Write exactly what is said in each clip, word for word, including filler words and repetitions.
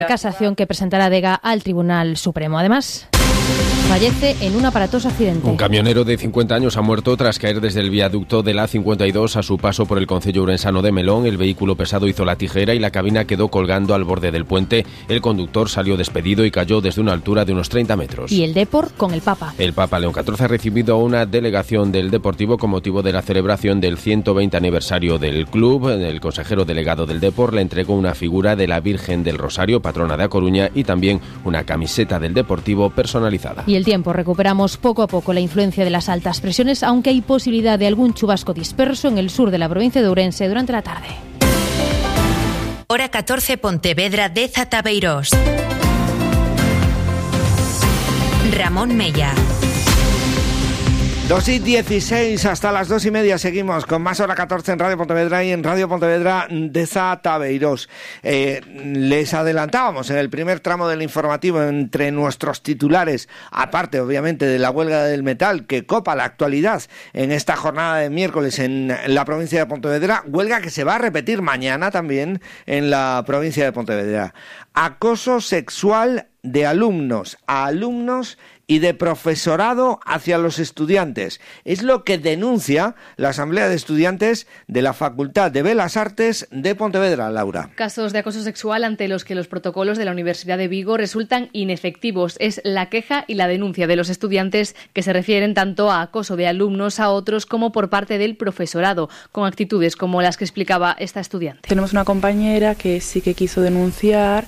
casación que presentará Dega al Tribunal Supremo. Además, fallece en un aparatoso accidente. Un camionero de cincuenta años ha muerto tras caer desde el viaducto de la A cincuenta y dos a su paso por el concello urensano de Melón. El vehículo pesado hizo la tijera y la cabina quedó colgando al borde del puente. El conductor salió despedido y cayó desde una altura de unos treinta metros. Y el Depor con el Papa. El Papa León catorce ha recibido a una delegación del Deportivo con motivo de la celebración del ciento veinte aniversario del club. El consejero delegado del Depor le entregó una figura de la Virgen del Rosario, patrona de A Coruña, y también una camiseta del Deportivo personalizada. Y el tiempo, recuperamos poco a poco la influencia de las altas presiones, aunque hay posibilidad de algún chubasco disperso en el sur de la provincia de Ourense durante la tarde. Hora catorce, Pontevedra, Deza, Tabeirós. Ramón Mella. dos y dieciséis, hasta las dos y media seguimos con más Hora catorce en Radio Pontevedra y en Radio Pontevedra Deza, Tabeirós. Eh, les adelantábamos en el primer tramo del informativo entre nuestros titulares, aparte obviamente de la huelga del metal que copa la actualidad en esta jornada de miércoles en la provincia de Pontevedra, huelga que se va a repetir mañana también en la provincia de Pontevedra. Acoso sexual de alumnos a alumnos y de profesorado hacia los estudiantes. Es lo que denuncia la Asamblea de Estudiantes de la Facultad de Belas Artes de Pontevedra, Laura. Casos de acoso sexual ante los que los protocolos de la Universidad de Vigo resultan inefectivos. Es la queja y la denuncia de los estudiantes que se refieren tanto a acoso de alumnos a otros como por parte del profesorado, con actitudes como las que explicaba esta estudiante. Tenemos una compañera que sí que quiso denunciar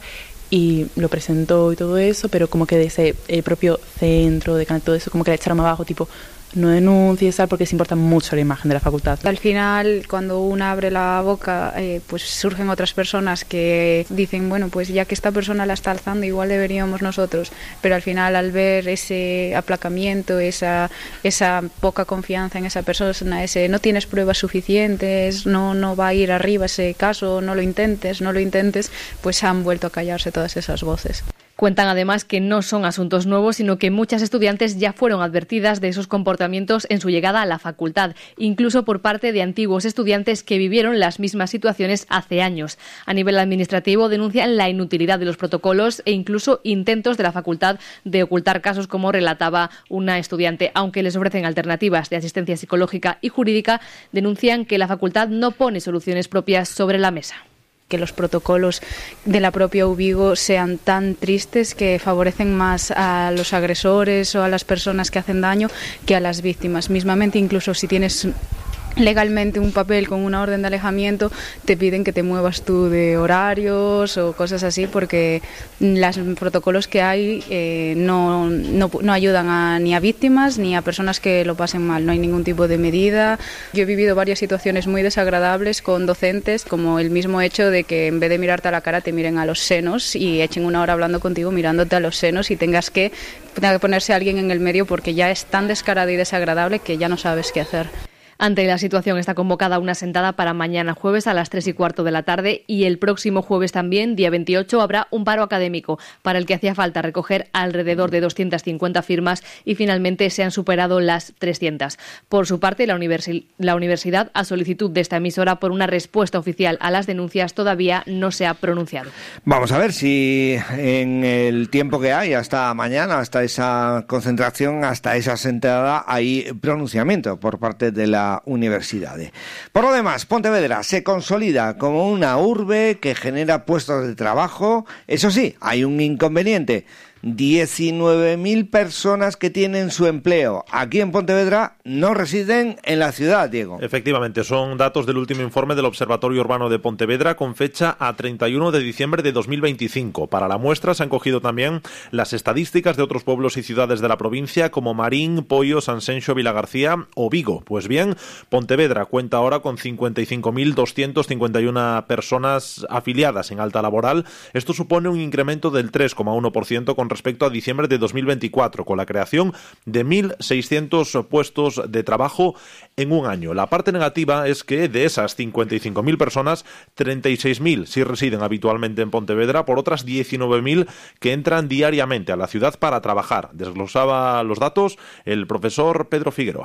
y lo presentó y todo eso, pero como que desde el propio centro, de todo eso, como que le echaron abajo, tipo, no denuncies, porque se importa mucho la imagen de la facultad. Al final, cuando uno abre la boca, eh, pues surgen otras personas que dicen, bueno, pues ya que esta persona la está alzando, igual deberíamos nosotros. Pero al final, al ver ese aplacamiento, esa, esa poca confianza en esa persona, ese no tienes pruebas suficientes, no, no va a ir arriba ese caso, no lo intentes, no lo intentes, pues han vuelto a callarse todas esas voces. Cuentan además que no son asuntos nuevos, sino que muchas estudiantes ya fueron advertidas de esos comportamientos en su llegada a la facultad, incluso por parte de antiguos estudiantes que vivieron las mismas situaciones hace años. A nivel administrativo denuncian la inutilidad de los protocolos e incluso intentos de la facultad de ocultar casos, como relataba una estudiante. Aunque les ofrecen alternativas de asistencia psicológica y jurídica, denuncian que la facultad no pone soluciones propias sobre la mesa. Que los protocolos de la propia U Vigo sean tan tristes que favorecen más a los agresores o a las personas que hacen daño que a las víctimas. Mismamente, incluso si tienes legalmente un papel con una orden de alejamiento, te piden que te muevas tú de horarios o cosas así, porque los protocolos que hay eh, no, no, no ayudan a, ni a víctimas ni a personas que lo pasen mal. No hay ningún tipo de medida. Yo he vivido varias situaciones muy desagradables con docentes, como el mismo hecho de que en vez de mirarte a la cara te miren a los senos y echen una hora hablando contigo mirándote a los senos y tengas que, tenga que ponerse alguien en el medio, porque ya es tan descarado y desagradable que ya no sabes qué hacer. Ante la situación está convocada una sentada para mañana jueves a las tres y cuarto de la tarde, y el próximo jueves también, día veintiocho, habrá un paro académico para el que hacía falta recoger alrededor de doscientas cincuenta firmas y finalmente se han superado las trescientas. Por su parte, la, universi- la universidad, a solicitud de esta emisora por una respuesta oficial a las denuncias, todavía no se ha pronunciado. Vamos a ver si en el tiempo que hay hasta mañana, hasta esa concentración, hasta esa sentada, hay pronunciamiento por parte de la universidad. Por lo demás, Pontevedra se consolida como una urbe que genera puestos de trabajo. Eso sí, hay un inconveniente: diecinueve mil personas que tienen su empleo aquí en Pontevedra no residen en la ciudad, Diego. Efectivamente, son datos del último informe del Observatorio Urbano de Pontevedra con fecha a treinta y uno de diciembre de dos mil veinticinco. Para la muestra se han cogido también las estadísticas de otros pueblos y ciudades de la provincia como Marín, Poio, Sanxenxo, Vilagarcía o Vigo. Pues bien, Pontevedra cuenta ahora con cincuenta y cinco mil doscientas cincuenta y una personas afiliadas en alta laboral. Esto supone un incremento del tres coma uno por ciento con respecto a diciembre de dos mil veinticuatro, con la creación de mil seiscientos puestos de trabajo en un año. La parte negativa es que de esas cincuenta y cinco mil personas, treinta y seis mil sí residen habitualmente en Pontevedra, por otras diecinueve mil que entran diariamente a la ciudad para trabajar. Desglosaba los datos el profesor Pedro Figueroa.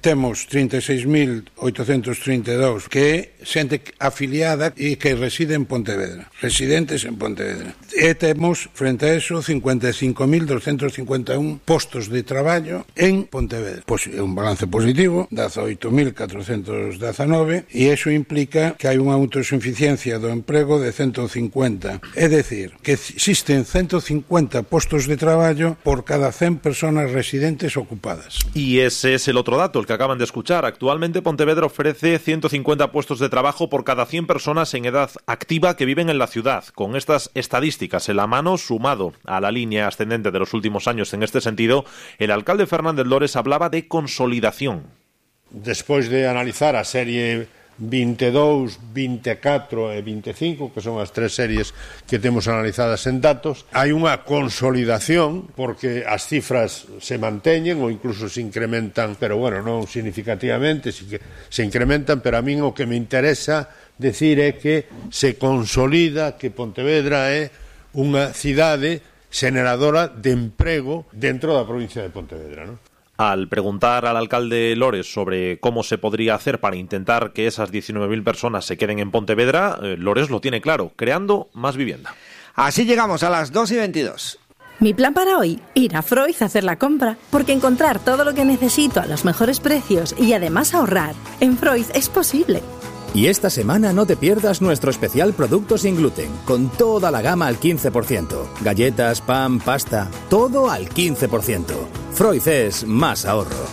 temos trinta e seis mil oitocentos trinta e dous que é xente afiliada e que reside en Pontevedra, residentes en Pontevedra. E temos, frente a eso, cincuenta e cinco mil doscientos cincuenta e un postos de traballo en Pontevedra. Pois é un balance positivo, dezaoito mil catrocentos dezanove, e iso implica que hai unha autosuficiencia do emprego de ciento cincuenta. É dicir, que existen ciento cincuenta postos de traballo por cada cien personas residentes ocupadas. Y ese es el otro dato, el que acaban de escuchar. Actualmente Pontevedra ofrece ciento cincuenta puestos de trabajo por cada cien personas en edad activa que viven en la ciudad. Con estas estadísticas en la mano, sumado a la línea ascendente de los últimos años en este sentido, el alcalde Fernández Lores hablaba de consolidación. Despois de analizar a serie vinte e dous, vinte e catro e vinte e cinco, que son as tres series que temos analizadas en datos, hai unha consolidación porque as cifras se manteñen ou incluso se incrementan, pero bueno, non significativamente, si que se incrementan, pero a min o que me interesa decir é que se consolida que Pontevedra é unha cidade xeneradora de emprego dentro da provincia de Pontevedra, non? Al preguntar al alcalde Lores sobre cómo se podría hacer para intentar que esas diecinueve mil personas se queden en Pontevedra, eh, Lores lo tiene claro, creando más vivienda. Así llegamos a las dos y veintidós. Mi plan para hoy, ir a Freud a hacer la compra, porque encontrar todo lo que necesito a los mejores precios y además ahorrar en Freud es posible. Y esta semana no te pierdas nuestro especial Producto sin gluten, con toda la gama al quince por ciento. Galletas, pan, pasta, todo al quince por ciento. Freud es más ahorro.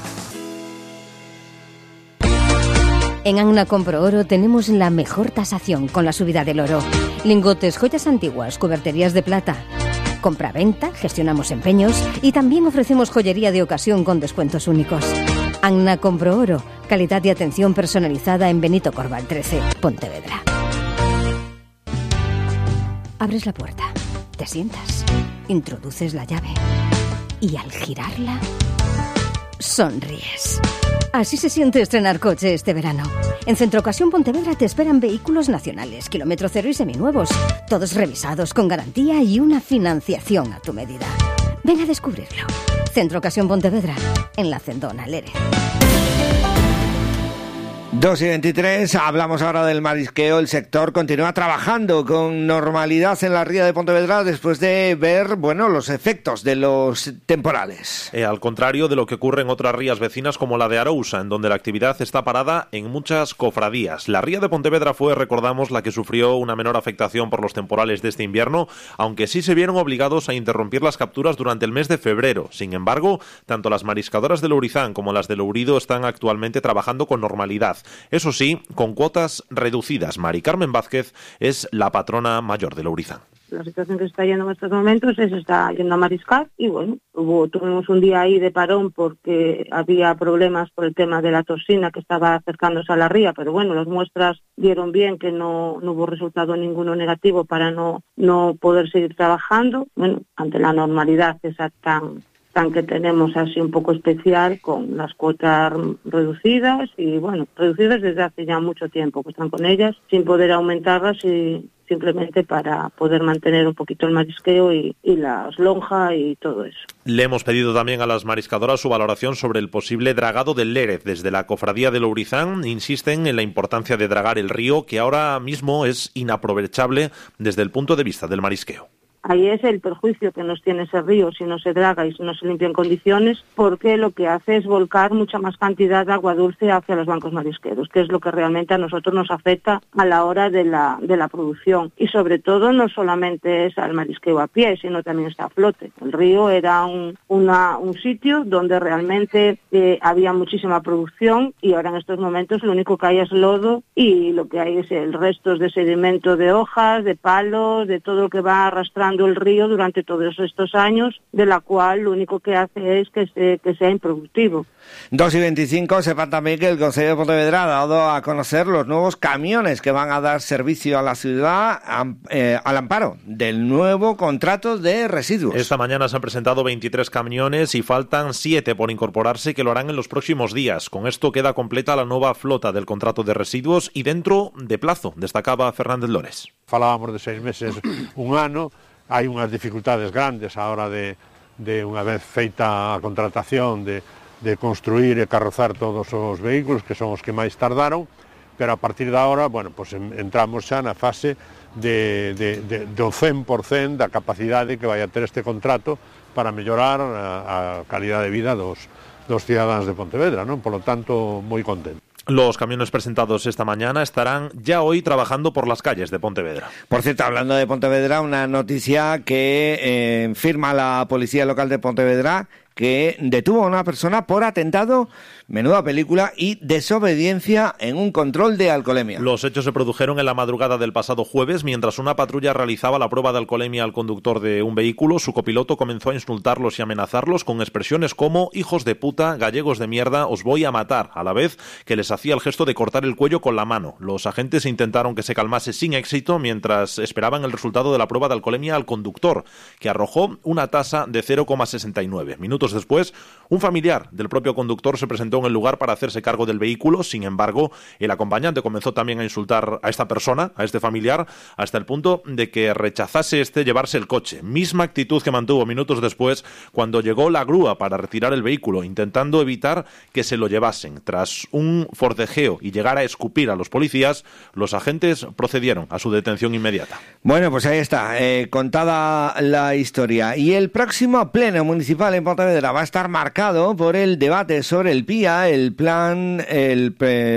En Anna Compro Oro tenemos la mejor tasación con la subida del oro. Lingotes, joyas antiguas, cuberterías de plata. Compra-venta, gestionamos empeños y también ofrecemos joyería de ocasión con descuentos únicos. Anna Compro Oro, calidad y atención personalizada en Benito Corval trece, Pontevedra. Abres la puerta, te sientas, introduces la llave y al girarla, sonríes. Así se siente estrenar coche este verano. En Centro Ocasión Pontevedra te esperan vehículos nacionales, kilómetro cero y seminuevos, todos revisados con garantía y una financiación a tu medida. Ven a descubrirlo. Centro Ocasión Pontevedra, en la Cendona Lérez. dos y veintitrés, hablamos ahora del marisqueo. El sector continúa trabajando con normalidad en la ría de Pontevedra después de ver, bueno, los efectos de los temporales. Eh, al contrario de lo que ocurre en otras rías vecinas como la de Arousa, en donde la actividad está parada en muchas cofradías. La ría de Pontevedra fue, recordamos, la que sufrió una menor afectación por los temporales de este invierno, aunque sí se vieron obligados a interrumpir las capturas durante el mes de febrero. Sin embargo, tanto las mariscadoras de Lourizán como las de Lourido están actualmente trabajando con normalidad. Eso sí, con cuotas reducidas. Mari Carmen Vázquez es la patrona mayor de Lourizán. La situación que se está yendo en estos momentos es está yendo a mariscar y bueno, hubo, tuvimos un día ahí de parón porque había problemas por el tema de la toxina que estaba acercándose a la ría, pero bueno, las muestras dieron bien, que no, no hubo resultado ninguno negativo para no, no poder seguir trabajando. Bueno, ante la normalidad esa tan... que tenemos así un poco especial con las cuotas reducidas y bueno, reducidas desde hace ya mucho tiempo, que están con ellas sin poder aumentarlas y simplemente para poder mantener un poquito el marisqueo y, y las lonjas y todo eso. Le hemos pedido también a las mariscadoras su valoración sobre el posible dragado del Lérez. Desde la cofradía de Lourizán insisten en la importancia de dragar el río, que ahora mismo es inaprovechable desde el punto de vista del marisqueo. Ahí es el perjuicio que nos tiene ese río si no se draga y si no se limpia en condiciones, porque lo que hace es volcar mucha más cantidad de agua dulce hacia los bancos marisqueros, que es lo que realmente a nosotros nos afecta a la hora de la, de la producción. Y sobre todo no solamente es al marisqueo a pie, sino también está a flote. El río era un, una, un sitio donde realmente eh, había muchísima producción y ahora en estos momentos lo único que hay es lodo y lo que hay es el restos de sedimento de hojas, de palos, de todo lo que va arrastrando el río durante todos estos años, de la cual lo único que hace es que, se, que sea improductivo. dos y veinticinco, sepan también que el Consejo de Pontevedra ha dado a conocer los nuevos camiones que van a dar servicio a la ciudad eh, al amparo del nuevo contrato de residuos. Esta mañana se han presentado veintitrés camiones y faltan siete por incorporarse, que lo harán en los próximos días. Con esto queda completa la nueva flota del contrato de residuos y dentro de plazo, destacaba Fernández Lores. Falábamos de seis meses, un ano. Hai unhas dificultades grandes a hora de, de unha vez feita a contratación de, de construir e carrozar todos os vehículos, que son os que máis tardaron, pero a partir de agora, bueno, pues entramos xa na fase de, de, de, do cen por cento da capacidade que vai a ter este contrato para mellorar a, a calidade de vida dos, dos cidadáns de Pontevedra, non? Por lo tanto, moi contento. Los camiones presentados esta mañana estarán ya hoy trabajando por las calles de Pontevedra. Por cierto, hablando de Pontevedra, una noticia que eh, firma la Policía Local de Pontevedra, que detuvo a una persona por atentado, menuda película, y desobediencia en un control de alcoholemia. Los hechos se produjeron en la madrugada del pasado jueves, mientras una patrulla realizaba la prueba de alcoholemia al conductor de un vehículo. Su copiloto comenzó a insultarlos y amenazarlos con expresiones como «hijos de puta, gallegos de mierda, os voy a matar», a la vez que les hacía el gesto de cortar el cuello con la mano. Los agentes intentaron que se calmase sin éxito mientras esperaban el resultado de la prueba de alcoholemia al conductor, que arrojó una tasa de cero coma sesenta y nueve. Minutos después, un familiar del propio conductor se presentó en el lugar para hacerse cargo del vehículo. Sin embargo, el acompañante comenzó también a insultar a esta persona, a este familiar, hasta el punto de que rechazase este llevarse el coche. Misma actitud que mantuvo minutos después cuando llegó la grúa para retirar el vehículo, intentando evitar que se lo llevasen. Tras un forcejeo y llegar a escupir a los policías, los agentes procedieron a su detención inmediata. Bueno, pues ahí está, eh, contada la historia. Y el próximo pleno municipal en Pontevedra va a estar marcado por el debate sobre el P I A, el plan, el,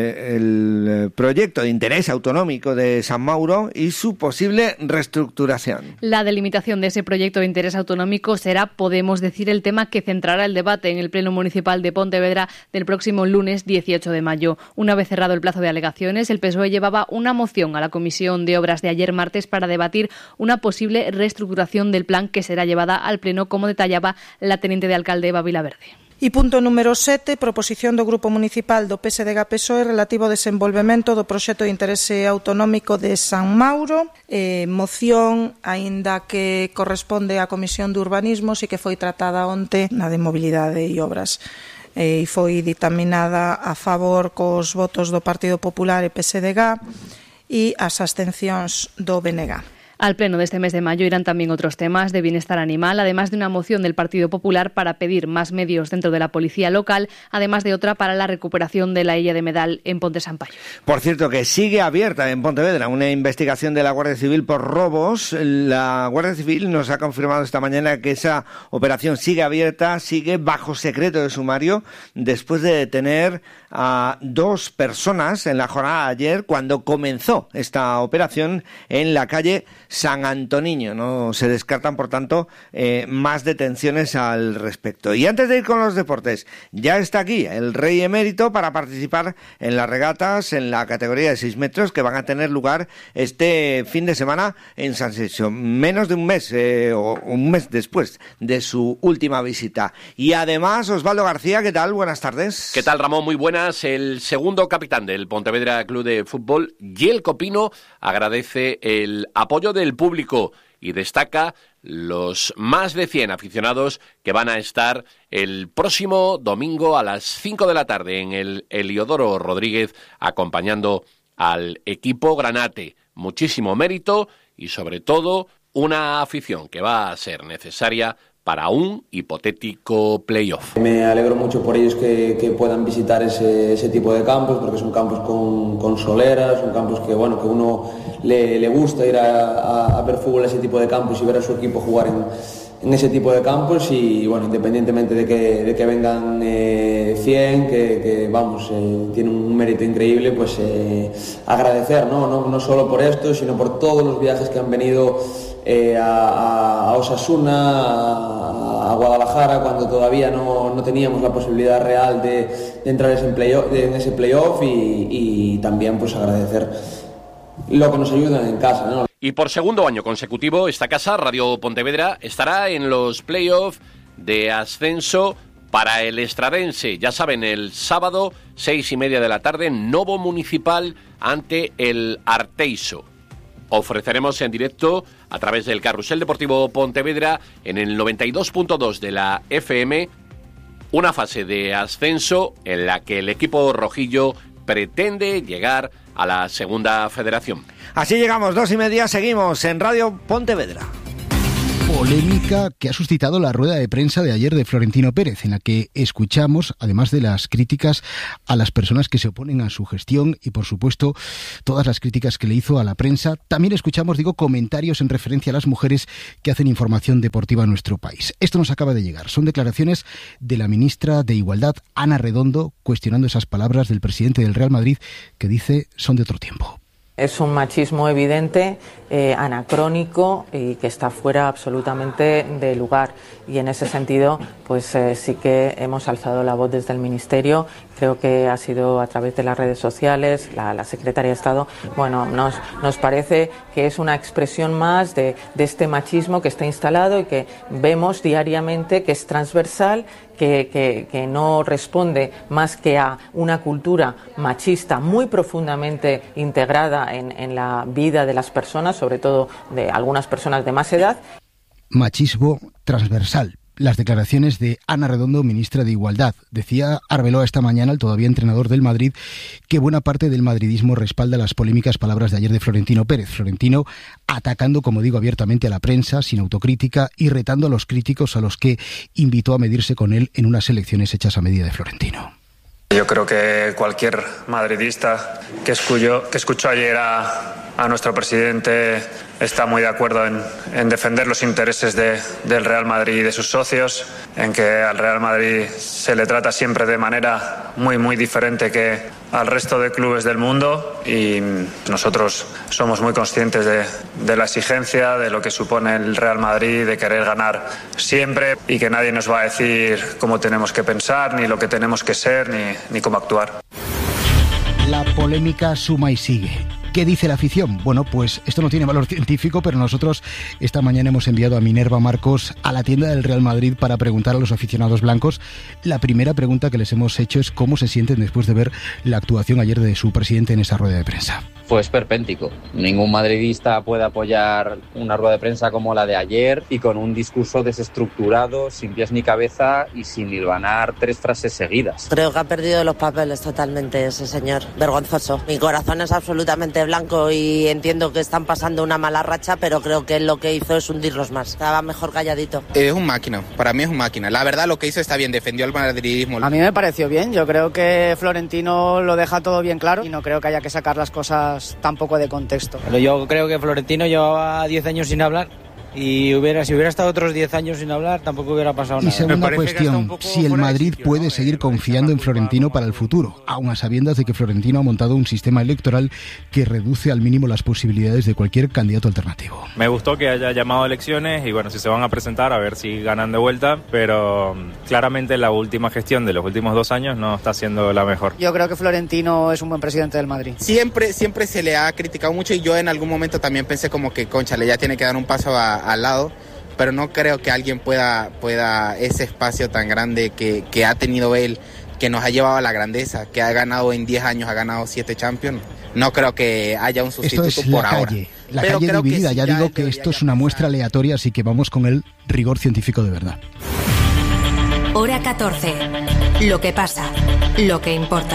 el proyecto de interés autonómico de San Mauro y su posible reestructuración. La delimitación de ese proyecto de interés autonómico será, podemos decir, el tema que centrará el debate en el pleno municipal de Pontevedra del próximo lunes dieciocho de mayo. Una vez cerrado el plazo de alegaciones, el P S O E llevaba una moción a la Comisión de Obras de ayer martes para debatir una posible reestructuración del plan que será llevada al pleno, como detallaba la teniente de alcalde Eva Vilaverde. E punto número sete, proposición do Grupo Municipal do P S D G P S O E relativo ao desenvolvemento do proxecto de interese autonómico de San Mauro, eh, moción aínda que corresponde á Comisión de Urbanismo, e que foi tratada onte na de Mobilidade e Obras. E foi dictaminada a favor cos votos do Partido Popular e P S D G e as abstencións do B N G. Al pleno de este mes de mayo irán también otros temas de bienestar animal, además de una moción del Partido Popular para pedir más medios dentro de la policía local, además de otra para la recuperación de la Illa de Medal en Ponte Sampaio. Por cierto, que sigue abierta en Pontevedra una investigación de la Guardia Civil por robos. La Guardia Civil nos ha confirmado esta mañana que esa operación sigue abierta, sigue bajo secreto de sumario, después de detener a dos personas en la jornada de ayer, cuando comenzó esta operación en la calle San Antoniño. No se descartan, por tanto, eh, más detenciones al respecto. Y antes de ir con los deportes, ya está aquí el Rey Emérito para participar en las regatas en la categoría de seis metros que van a tener lugar este fin de semana en San Seixo, menos de un mes eh, o un mes después de su última visita. Y además, Osvaldo García, ¿qué tal? Buenas tardes. ¿Qué tal, Ramón? Muy buenas. El segundo capitán del Pontevedra Club de Fútbol, Yelko Pino, agradece el apoyo del público y destaca los más de cien aficionados que van a estar el próximo domingo a las cinco de la tarde en el Heliodoro Rodríguez acompañando al equipo granate. Muchísimo mérito y sobre todo una afición que va a ser necesaria para un hipotético playoff. Me alegro mucho por ellos que, que puedan visitar ese, ese tipo de campos, porque son campos con, con soleras, son campos que bueno que uno le, le gusta ir a, a, a ver fútbol a ese tipo de campos y ver a su equipo jugar en, en ese tipo de campos. Y bueno, independientemente de que, de que vengan eh, cien, que, que vamos, eh, tienen un mérito increíble, pues eh, agradecer, ¿no? No, no solo por esto, sino por todos los viajes que han venido Eh, a, a Osasuna, a, a Guadalajara, cuando todavía no, no teníamos la posibilidad real de, de entrar en, play-off, de, en ese playoff y, y también pues agradecer lo que nos ayudan en casa, ¿no? Y por segundo año consecutivo, esta casa, Radio Pontevedra, estará en los playoffs de ascenso para el Estradense. Ya saben, el sábado, seis y media de la tarde, Novo Municipal ante el Arteiso. Ofreceremos en directo a través del Carrusel Deportivo Pontevedra en el noventa y dos punto dos de la F M una fase de ascenso en la que el equipo rojillo pretende llegar a la segunda federación. Así llegamos, dos y media, seguimos en Radio Pontevedra. Polémica que ha suscitado la rueda de prensa de ayer de Florentino Pérez, en la que escuchamos, además de las críticas a las personas que se oponen a su gestión y, por supuesto, todas las críticas que le hizo a la prensa, también escuchamos, digo, comentarios en referencia a las mujeres que hacen información deportiva en nuestro país. Esto nos acaba de llegar. Son declaraciones de la ministra de Igualdad, Ana Redondo, cuestionando esas palabras del presidente del Real Madrid, que dice son de otro tiempo. Es un machismo evidente, eh, anacrónico y que está fuera absolutamente de lugar. Y en ese sentido, pues eh, sí que hemos alzado la voz desde el Ministerio. Creo que ha sido a través de las redes sociales, la, la Secretaría de Estado. Bueno, nos, nos parece que es una expresión más de, de este machismo que está instalado y que vemos diariamente que es transversal, que, que, que no responde más que a una cultura machista muy profundamente integrada en, en la vida de las personas, sobre todo de algunas personas de más edad. Machismo transversal. Las declaraciones de Ana Redondo, ministra de Igualdad. Decía Arbeloa esta mañana, el todavía entrenador del Madrid, que buena parte del madridismo respalda las polémicas palabras de ayer de Florentino Pérez. Florentino atacando, como digo, abiertamente a la prensa, sin autocrítica, y retando a los críticos a los que invitó a medirse con él en unas elecciones hechas a medida de Florentino. Yo creo que cualquier madridista que escuchó, que escuchó ayer a, a nuestro presidente está muy de acuerdo en, en defender los intereses de, del Real Madrid y de sus socios, en que al Real Madrid se le trata siempre de manera muy, muy diferente que al resto de clubes del mundo, y nosotros somos muy conscientes de, de la exigencia, de lo que supone el Real Madrid, de querer ganar siempre, y que nadie nos va a decir cómo tenemos que pensar, ni lo que tenemos que ser, ni, ni cómo actuar. La polémica suma y sigue. ¿Qué dice la afición? Bueno, pues esto no tiene valor científico, pero nosotros esta mañana hemos enviado a Minerva Marcos a la tienda del Real Madrid para preguntar a los aficionados blancos. La primera pregunta que les hemos hecho es cómo se sienten después de ver la actuación ayer de su presidente en esa rueda de prensa. Pues esperpéntico. Ningún madridista puede apoyar una rueda de prensa como la de ayer y con un discurso desestructurado, sin pies ni cabeza y sin hilvanar tres frases seguidas. Creo que ha perdido los papeles totalmente ese señor. Vergonzoso. Mi corazón es absolutamente blanco y entiendo que están pasando una mala racha, pero creo que lo que hizo es hundirlos más. Estaba mejor calladito. Es un máquina. Para mí es un máquina. La verdad, lo que hizo está bien. Defendió al madridismo. A mí me pareció bien. Yo creo que Florentino lo deja todo bien claro y no creo que haya que sacar las cosas tampoco de contexto. Pero yo creo que Florentino llevaba diez años sin hablar y hubiera, si hubiera estado otros diez años sin hablar tampoco hubiera pasado nada. Y segunda cuestión, si el Madrid puede seguir confiando en Florentino para el futuro, aun a sabiendas de que Florentino ha montado un sistema electoral que reduce al mínimo las posibilidades de cualquier candidato alternativo. Me gustó que haya llamado a elecciones y bueno, si se van a presentar a ver si ganan de vuelta, pero claramente la última gestión de los últimos dos años no está siendo la mejor. Yo creo que Florentino es un buen presidente del Madrid. Siempre, siempre se le ha criticado mucho y yo en algún momento también pensé como que cónchale, ya tiene que dar un paso a al lado, pero no creo que alguien pueda, pueda ese espacio tan grande que, que ha tenido él, que nos ha llevado a la grandeza, que ha ganado en diez años, ha ganado siete Champions. No creo que haya un sustituto esto es por la ahora. Calle, la pero calle dividida, sí, ya, ya digo que esto es una muestra aleatoria, así que vamos con el rigor científico de verdad. Hora catorce. Lo que pasa, lo que importa.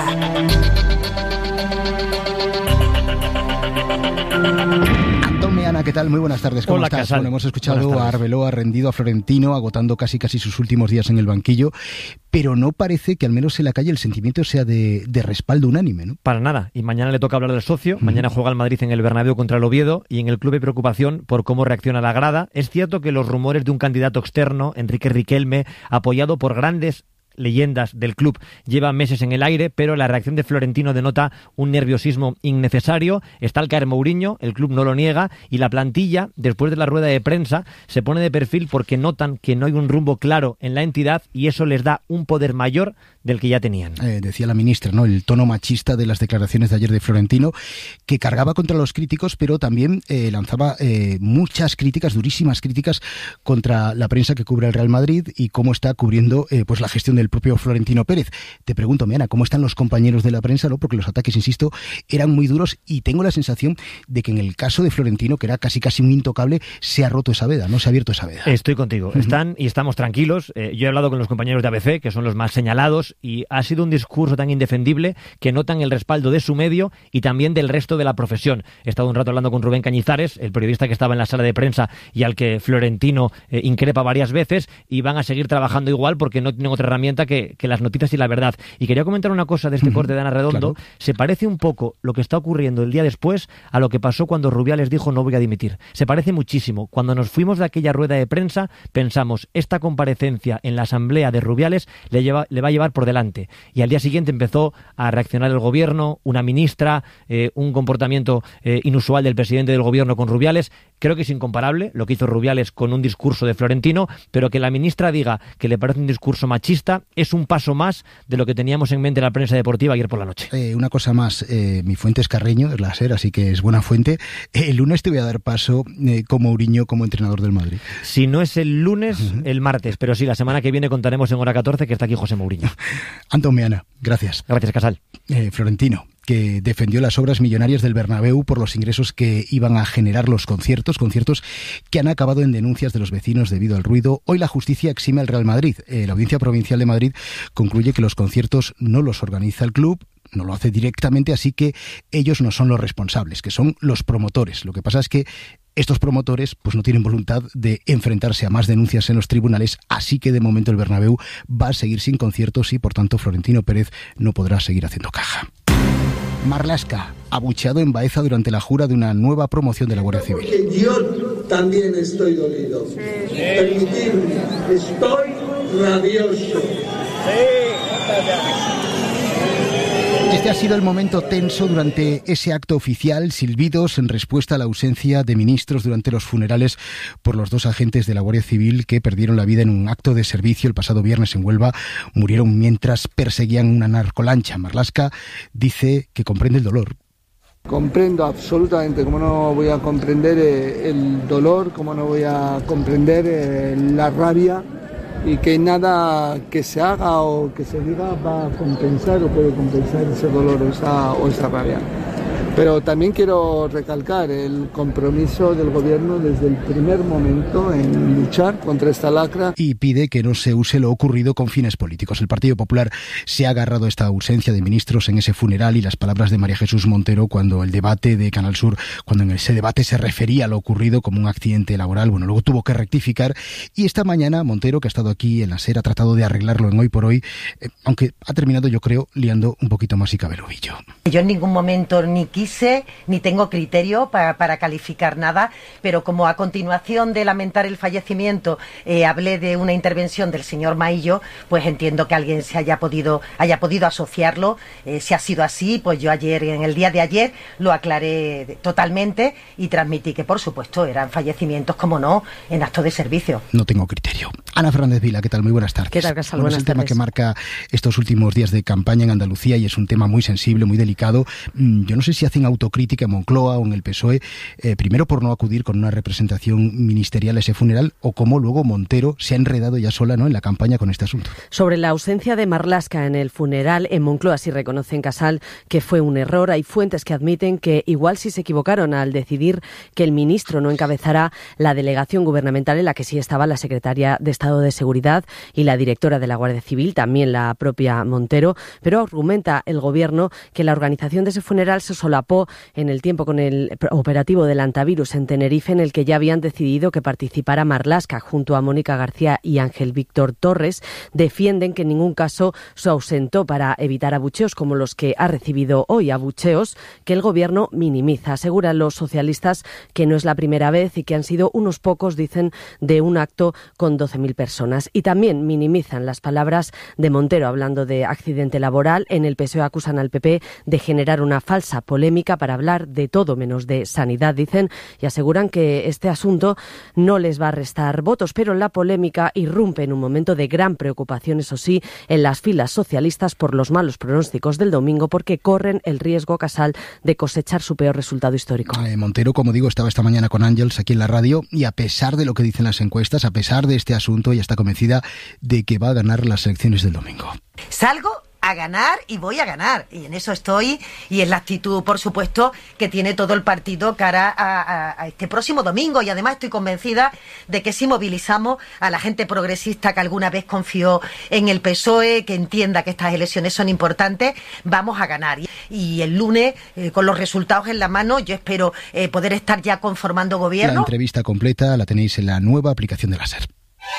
Ana, ¿qué tal? Muy buenas tardes, ¿cómo Hola, estás? Casal. Bueno, hemos escuchado a Arbeloa rendido a Florentino, agotando casi casi sus últimos días en el banquillo, pero no parece que al menos en la calle el sentimiento sea de, de respaldo unánime, ¿no? Para nada, y mañana le toca hablar del socio, uh-huh. Mañana juega el Madrid en el Bernabéu contra el Oviedo, y en el club hay preocupación por cómo reacciona la grada. Es cierto que los rumores de un candidato externo, Enrique Riquelme, apoyado por grandes leyendas del club, lleva meses en el aire, pero la reacción de Florentino denota un nerviosismo innecesario. Está al caer Mourinho, el club no lo niega, y la plantilla, después de la rueda de prensa, se pone de perfil porque notan que no hay un rumbo claro en la entidad y eso les da un poder mayor del que ya tenían. Eh, decía la ministra, ¿no? El tono machista de las declaraciones de ayer de Florentino, que cargaba contra los críticos, pero también eh, lanzaba eh, muchas críticas, durísimas críticas, contra la prensa que cubre el Real Madrid y cómo está cubriendo eh, pues la gestión del del propio Florentino Pérez. Te pregunto, Meana, ¿cómo están los compañeros de la prensa? ¿No? Porque los ataques, insisto, eran muy duros y tengo la sensación de que en el caso de Florentino, que era casi casi un intocable, se ha roto esa veda, no se ha abierto esa veda. Estoy contigo. Uh-huh. Están y estamos tranquilos. Eh, yo he hablado con los compañeros de A B C, que son los más señalados, y ha sido un discurso tan indefendible que notan el respaldo de su medio y también del resto de la profesión. He estado un rato hablando con Rubén Cañizares, el periodista que estaba en la sala de prensa y al que Florentino eh, increpa varias veces, y van a seguir trabajando igual porque no tienen otra herramienta que, que las noticias y la verdad. Y quería comentar una cosa de este uh-huh. corte de Ana Redondo. Claro. Se parece un poco lo que está ocurriendo el día después a lo que pasó cuando Rubiales dijo no voy a dimitir. Se parece muchísimo. Cuando nos fuimos de aquella rueda de prensa pensamos, esta comparecencia en la asamblea de Rubiales le, lleva, le va a llevar por delante. Y al día siguiente empezó a reaccionar el gobierno, una ministra, eh, un comportamiento eh, inusual del presidente del gobierno con Rubiales. Creo que es incomparable lo que hizo Rubiales con un discurso de Florentino, pero que la ministra diga que le parece un discurso machista es un paso más de lo que teníamos en mente en la prensa deportiva ayer por la noche. Eh, una cosa más, eh, mi fuente es Carreño, es la SER, así que es buena fuente. El lunes te voy a dar paso eh, con Mourinho como entrenador del Madrid. Si no es el lunes, uh-huh. el martes, pero sí, la semana que viene contaremos en hora catorce que está aquí José Mourinho. Antón Meana, gracias. Gracias, Casal. Eh, Florentino, que defendió las obras millonarias del Bernabéu por los ingresos que iban a generar los conciertos, conciertos que han acabado en denuncias de los vecinos debido al ruido. Hoy la justicia exime al Real Madrid. Eh, la Audiencia Provincial de Madrid concluye que los conciertos no los organiza el club, no lo hace directamente, así que ellos no son los responsables, que son los promotores. Lo que pasa es que estos promotores pues no tienen voluntad de enfrentarse a más denuncias en los tribunales, así que de momento el Bernabéu va a seguir sin conciertos y por tanto Florentino Pérez no podrá seguir haciendo caja. Marlaska, abucheado en Baeza durante la jura de una nueva promoción de la Guardia Civil. Porque yo también estoy dolido. Sí. Permitidme, estoy rabioso. Sí. Este ha sido el momento tenso durante ese acto oficial, silbidos en respuesta a la ausencia de ministros durante los funerales por los dos agentes de la Guardia Civil que perdieron la vida en un acto de servicio el pasado viernes en Huelva. Murieron mientras perseguían una narcolancha. Marlaska dice que comprende el dolor. Comprendo absolutamente, como no voy a comprender eh, el dolor, como no voy a comprender eh, la rabia, y que nada que se haga o que se diga va a compensar o puede compensar ese dolor o esa, o esa rabia. Pero también quiero recalcar el compromiso del gobierno desde el primer momento en luchar contra esta lacra. Y pide que no se use lo ocurrido con fines políticos. El Partido Popular se ha agarrado a esta ausencia de ministros en ese funeral y las palabras de María Jesús Montero cuando el debate de Canal Sur, cuando en ese debate se refería a lo ocurrido como un accidente laboral. Bueno, luego tuvo que rectificar y esta mañana Montero, que ha estado aquí en la SER, ha tratado de arreglarlo en Hoy por Hoy, eh, aunque ha terminado, yo creo, liando un poquito más y cabe el ovillo. Yo en ningún momento ni quise ni tengo criterio para, para calificar nada, pero como a continuación de lamentar el fallecimiento eh, hablé de una intervención del señor Maillo, pues entiendo que alguien se haya podido haya podido asociarlo. Eh, si ha sido así, pues yo ayer, en el día de ayer, lo aclaré totalmente y transmití que, por supuesto, eran fallecimientos, como no, en acto de servicio. No tengo criterio. Ana Fernández Vila, ¿qué tal? Muy buenas tardes. ¿Qué tal, Casal? Bueno, es el tema que marca estos últimos días de campaña en Andalucía y es un tema muy sensible, muy delicado. Yo no sé si hacen autocrítica en Moncloa o en el P S O E, eh, primero por no acudir con una representación ministerial a ese funeral, o cómo luego Montero se ha enredado ya sola, ¿no?, en la campaña con este asunto. Sobre la ausencia de Marlaska en el funeral, en Moncloa sí reconocen, Casal, que fue un error. Hay fuentes que admiten que igual sí se equivocaron al decidir que el ministro no encabezará la delegación gubernamental en la que sí estaba la secretaria de Estado de Seguridad y la directora de la Guardia Civil, también la propia Montero, pero argumenta el gobierno que la organización de ese funeral se solapó en el tiempo con el operativo del antivirus en Tenerife, en el que ya habían decidido que participara Marlaska junto a Mónica García y Ángel Víctor Torres. Defienden que en ningún caso se ausentó para evitar abucheos como los que ha recibido hoy, abucheos que el gobierno minimiza. Aseguran los socialistas que no es la primera vez y que han sido unos pocos, dicen, de un acto con doce mil personas. Y también minimizan las palabras de Montero hablando de accidente laboral. En el P S O E acusan al P P de generar una falsa polémica polémica para hablar de todo menos de sanidad, dicen, y aseguran que este asunto no les va a restar votos, pero la polémica irrumpe en un momento de gran preocupación, eso sí, en las filas socialistas por los malos pronósticos del domingo, porque corren el riesgo, Casal, de cosechar su peor resultado histórico. Eh, Montero, como digo, estaba esta mañana con Ángels aquí en la radio y a pesar de lo que dicen las encuestas, a pesar de este asunto, ella está convencida de que va a ganar las elecciones del domingo. Salgo a ganar y voy a ganar, y en eso estoy, y es la actitud, por supuesto, que tiene todo el partido cara a, a, a este próximo domingo, y además estoy convencida de que si movilizamos a la gente progresista que alguna vez confió en el P S O E, que entienda que estas elecciones son importantes, vamos a ganar. Y el lunes, eh, con los resultados en la mano, yo espero eh, poder estar ya conformando gobierno. La entrevista completa la tenéis en la nueva aplicación de la SER.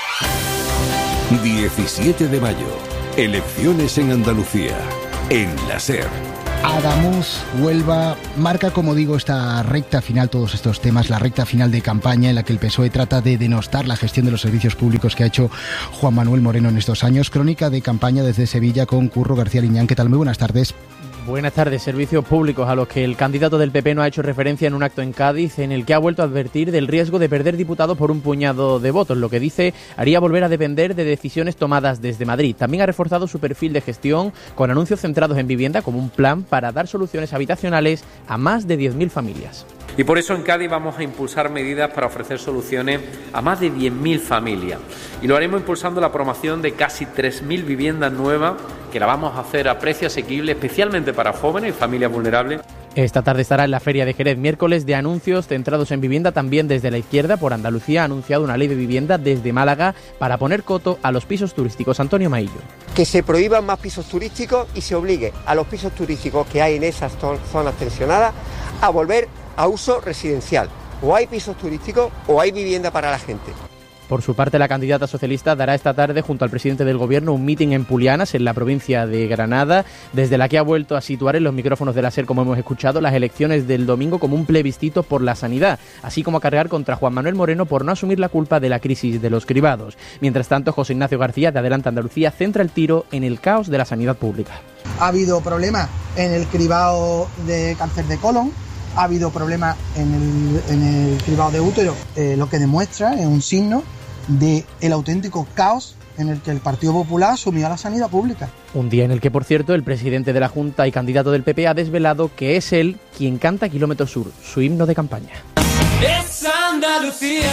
diecisiete de mayo. Elecciones en Andalucía, en la SER. Adamuz, Huelva, marca, como digo, esta recta final, todos estos temas, la recta final de campaña en la que el P S O E trata de denostar la gestión de los servicios públicos que ha hecho Juan Manuel Moreno en estos años. Crónica de campaña desde Sevilla con Curro García Liñán. ¿Qué tal? Muy buenas tardes. Buenas tardes. Servicios públicos a los que el candidato del P P no ha hecho referencia en un acto en Cádiz, en el que ha vuelto a advertir del riesgo de perder diputados por un puñado de votos, lo que dice haría volver a depender de decisiones tomadas desde Madrid. También ha reforzado su perfil de gestión con anuncios centrados en vivienda como un plan para dar soluciones habitacionales a más de diez mil familias. Y por eso en Cádiz vamos a impulsar medidas para ofrecer soluciones a más de diez mil familias. Y lo haremos impulsando la promoción de casi tres mil viviendas nuevas, que la vamos a hacer a precio asequible, especialmente para jóvenes y familias vulnerables. Esta tarde estará en la Feria de Jerez, miércoles de anuncios centrados en vivienda. También desde la izquierda, por Andalucía, ha anunciado una ley de vivienda desde Málaga para poner coto a los pisos turísticos. Antonio Maillo. Que se prohíban más pisos turísticos y se obligue a los pisos turísticos que hay en esas zonas tensionadas a volver a uso residencial. O hay pisos turísticos o hay vivienda para la gente. Por su parte, la candidata socialista dará esta tarde, junto al presidente del Gobierno, un mitin en Pulianas, en la provincia de Granada, desde la que ha vuelto a situar en los micrófonos de la SER, como hemos escuchado, las elecciones del domingo como un plebiscito por la sanidad, así como a cargar contra Juan Manuel Moreno por no asumir la culpa de la crisis de los cribados. Mientras tanto, José Ignacio García, de Adelante Andalucía, centra el tiro en el caos de la sanidad pública. Ha habido problemas en el cribado de cáncer de colon, ha habido problemas en el, en el cribado de útero, eh, lo que demuestra es un signo de el auténtico caos en el que el Partido Popular asumió la sanidad pública. Un día en el que, por cierto, el presidente de la Junta y candidato del P P ha desvelado que es él quien canta Kilómetro Sur, su himno de campaña. Es Andalucía,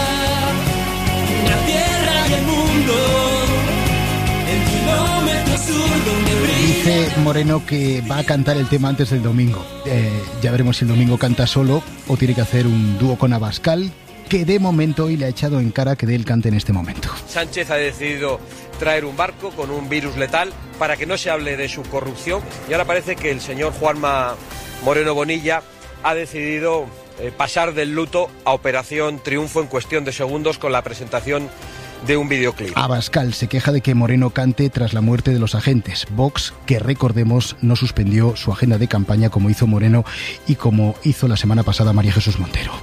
la tierra y el mundo, el kilómetro sur donde brilla. Dice Moreno que va a cantar el tema antes del domingo. Eh, ya veremos si el domingo canta solo o tiene que hacer un dúo con Abascal, que de momento hoy le ha echado en cara que dé el cante en este momento. Sánchez ha decidido traer un barco con un virus letal para que no se hable de su corrupción, y ahora parece que el señor Juanma Moreno Bonilla ha decidido eh, pasar del luto a Operación Triunfo en cuestión de segundos con la presentación de un videoclip. Abascal se queja de que Moreno cante tras la muerte de los agentes. Vox, que recordemos, no suspendió su agenda de campaña como hizo Moreno y como hizo la semana pasada María Jesús Montero.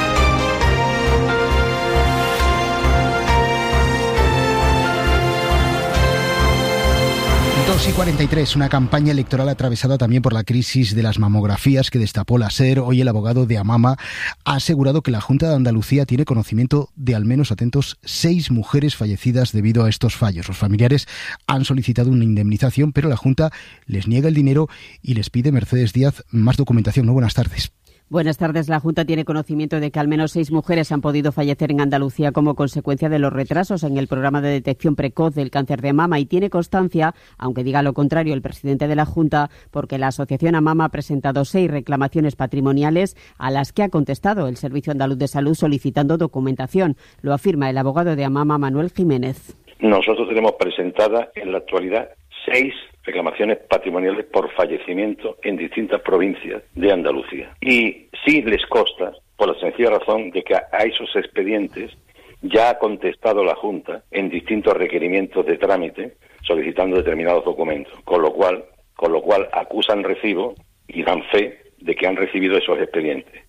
dos y cuarenta y tres, una campaña electoral atravesada también por la crisis de las mamografías que destapó la SER. Hoy el abogado de Amama ha asegurado que la Junta de Andalucía tiene conocimiento de al menos, atentos, seis mujeres fallecidas debido a estos fallos. Los familiares han solicitado una indemnización, pero la Junta les niega el dinero y les pide, Mercedes Díaz, más documentación. Muy buenas tardes. Buenas tardes. La Junta tiene conocimiento de que al menos seis mujeres han podido fallecer en Andalucía como consecuencia de los retrasos en el programa de detección precoz del cáncer de mama y tiene constancia, aunque diga lo contrario el presidente de la Junta, porque la Asociación Amama ha presentado seis reclamaciones patrimoniales a las que ha contestado el Servicio Andaluz de Salud solicitando documentación. Lo afirma el abogado de Amama, Manuel Jiménez. Nosotros tenemos presentadas en la actualidad seis reclamaciones patrimoniales por fallecimiento en distintas provincias de Andalucía. Y sí les consta, por la sencilla razón de que a esos expedientes ya ha contestado la Junta en distintos requerimientos de trámite solicitando determinados documentos, con lo cual, con lo cual acusan recibo y dan fe de que han recibido esos expedientes.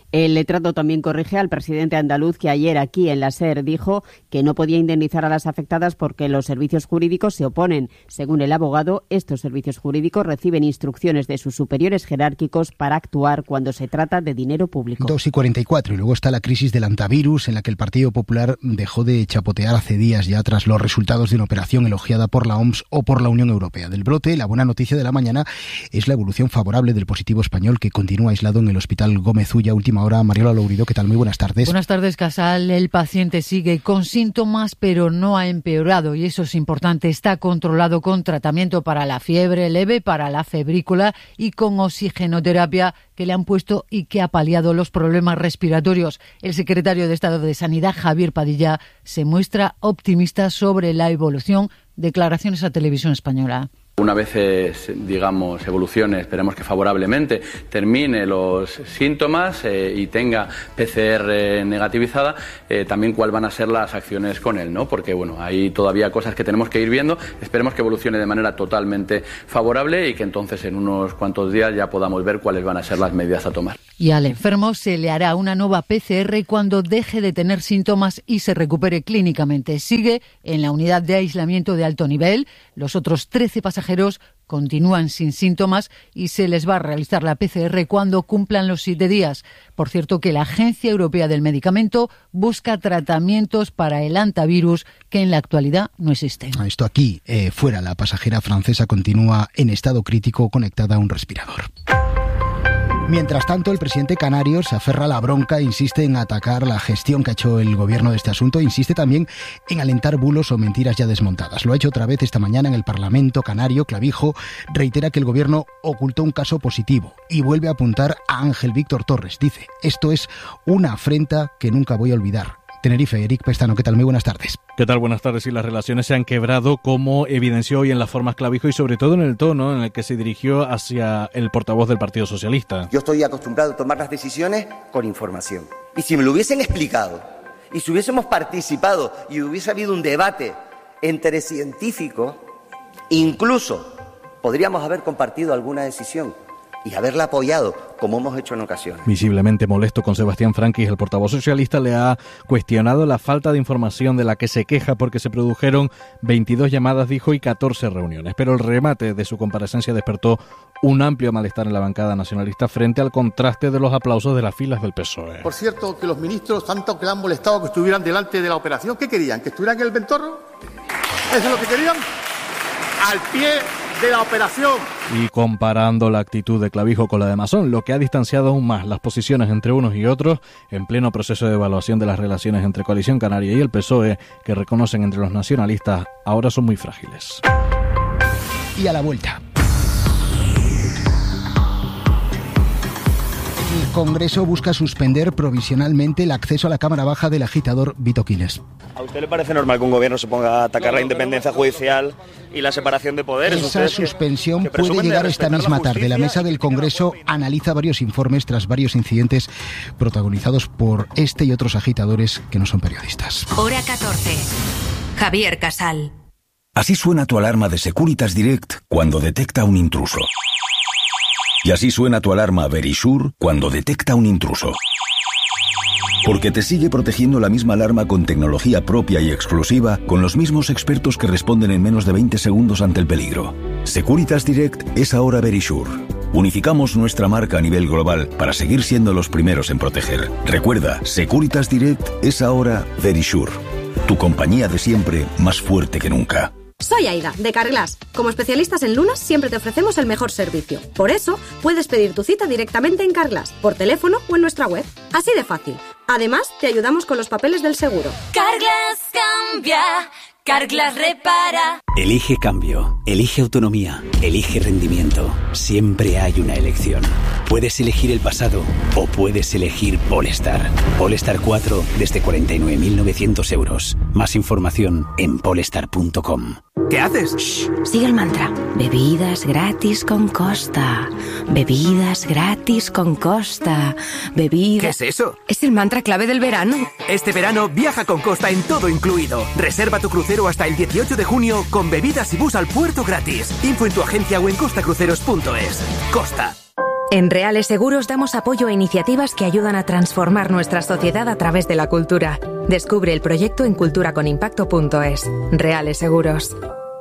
El letrado también corrige al presidente andaluz, que ayer aquí en la SER dijo que no podía indemnizar a las afectadas porque los servicios jurídicos se oponen. Según el abogado, estos servicios jurídicos reciben instrucciones de sus superiores jerárquicos para actuar cuando se trata de dinero público. dos y cuarenta y cuatro. Y luego está la crisis del antivirus, en la que el Partido Popular dejó de chapotear hace días ya tras los resultados de una operación elogiada por la O M S o por la Unión Europea. Del brote, la buena noticia de la mañana es la evolución favorable del positivo español, que continúa aislado en el Hospital Gómez Ulla. Última hora, Mariola Lourido, ¿qué tal? Muy buenas tardes. Buenas tardes, Casal. El paciente sigue con síntomas, pero no ha empeorado, y eso es importante. Está controlado con tratamiento para la fiebre leve, para la febrícula y con oxigenoterapia que le han puesto y que ha paliado los problemas respiratorios. El secretario de Estado de Sanidad, Javier Padilla, se muestra optimista sobre la evolución. Declaraciones a Televisión Española. Una vez, digamos, evolucione, esperemos que favorablemente, termine los síntomas eh, y tenga P C R negativizada, eh, también cuáles van a ser las acciones con él, ¿no? Porque, bueno, hay todavía cosas que tenemos que ir viendo. Esperemos que evolucione de manera totalmente favorable y que entonces en unos cuantos días ya podamos ver cuáles van a ser las medidas a tomar. Y al enfermo se le hará una nueva P C R cuando deje de tener síntomas y se recupere clínicamente. Sigue en la unidad de aislamiento de alto nivel. Los otros trece pasajeros continúan sin síntomas y se les va a realizar la P C R cuando cumplan los siete días. Por cierto, que la Agencia Europea del Medicamento busca tratamientos para el antivirus que en la actualidad no existen. Esto aquí, eh, fuera, la pasajera francesa continúa en estado crítico conectada a un respirador. Mientras tanto, el presidente canario se aferra a la bronca e insiste en atacar la gestión que ha hecho el gobierno de este asunto. Insiste también en alentar bulos o mentiras ya desmontadas. Lo ha hecho otra vez esta mañana en el Parlamento canario. Clavijo reitera que el gobierno ocultó un caso positivo y vuelve a apuntar a Ángel Víctor Torres. Dice, esto es una afrenta que nunca voy a olvidar. Tenerife, Eric Pestano, ¿qué tal? Muy buenas tardes. ¿Qué tal? Buenas tardes. Y las relaciones se han quebrado, como evidenció hoy en las formas Clavijo y sobre todo en el tono en el que se dirigió hacia el portavoz del Partido Socialista. Yo estoy acostumbrado a tomar las decisiones con información. Y si me lo hubiesen explicado, y si hubiésemos participado y hubiese habido un debate entre científicos, incluso podríamos haber compartido alguna decisión y haberla apoyado, como hemos hecho en ocasiones. Visiblemente molesto con Sebastián Franquis, el portavoz socialista le ha cuestionado la falta de información de la que se queja porque se produjeron veintidós llamadas, dijo, y catorce reuniones. Pero el remate de su comparecencia despertó un amplio malestar en la bancada nacionalista frente al contraste de los aplausos de las filas del P S O E. Por cierto, que los ministros, tanto que le han molestado que estuvieran delante de la operación, ¿qué querían? ¿Que estuvieran en el Ventorro? ¿Eso es lo que querían? Al pie de la operación. Y comparando la actitud de Clavijo con la de Masón, lo que ha distanciado aún más las posiciones entre unos y otros en pleno proceso de evaluación de las relaciones entre Coalición Canaria y el P S O E, que reconocen entre los nacionalistas ahora son muy frágiles. Y a la vuelta. El Congreso busca suspender provisionalmente el acceso a la Cámara Baja del agitador Vito Quiles. ¿A usted le parece normal que un gobierno se ponga a atacar la independencia judicial y la separación de poderes? Esa suspensión que, que puede llegar esta misma tarde. La mesa del Congreso analiza varios informes tras varios incidentes protagonizados por este y otros agitadores que no son periodistas. Hora catorce. Javier Casal. Así suena tu alarma de Securitas Direct cuando detecta un intruso. Y así suena tu alarma Verisure cuando detecta un intruso. Porque te sigue protegiendo la misma alarma con tecnología propia y exclusiva, con los mismos expertos que responden en menos de veinte segundos ante el peligro. Securitas Direct es ahora Verisure. Unificamos nuestra marca a nivel global para seguir siendo los primeros en proteger. Recuerda, Securitas Direct es ahora Verisure. Tu compañía de siempre, más fuerte que nunca. Soy Aida, de Carglass. Como especialistas en lunas, siempre te ofrecemos el mejor servicio. Por eso, puedes pedir tu cita directamente en Carglass, por teléfono o en nuestra web. Así de fácil. Además, te ayudamos con los papeles del seguro. Carglass cambia, Carglass repara. Elige cambio, elige autonomía, elige rendimiento. Siempre hay una elección. Puedes elegir el pasado o puedes elegir Polestar. Polestar cuatro desde cuarenta y nueve mil novecientos euros. Más información en polestar punto com. ¿Qué haces? Shh, sigue el mantra. Bebidas gratis con Costa. Bebidas gratis con Costa. Bebidas... ¿Qué es eso? Es el mantra clave del verano. Este verano viaja con Costa en todo incluido. Reserva tu crucero hasta el dieciocho de junio con bebidas y bus al puerto gratis. Info en tu agencia o en costacruceros punto es. Costa. En Reales Seguros damos apoyo a iniciativas que ayudan a transformar nuestra sociedad a través de la cultura. Descubre el proyecto en cultura con impacto punto es. Reales Seguros.